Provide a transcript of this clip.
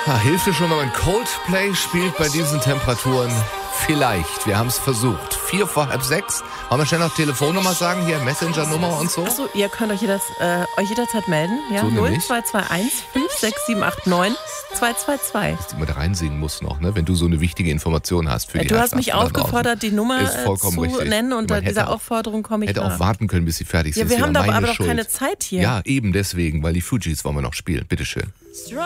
Hilft dir schon, wenn man Coldplay spielt bei diesen Temperaturen? Vielleicht. Wir haben es versucht. 6:45. Wollen wir schnell noch Telefonnummer sagen? Hier, Messenger-Nummer und so? Achso, ihr könnt euch jederzeit melden. Ja? So 0221 56789 222. Dass du mal da reinsingen musst noch, ne? Wenn du so eine wichtige Information hast für die Du hast mich Herrschaften da aufgefordert, die Nummer zu richtig. nennen. Unter dieser Aufforderung komme ich Hätte nach. auch warten können, bis sie fertig sind. Ja, wir haben aber doch keine Zeit hier. Ja, eben deswegen, weil die Fugees wollen wir noch spielen. Bitteschön.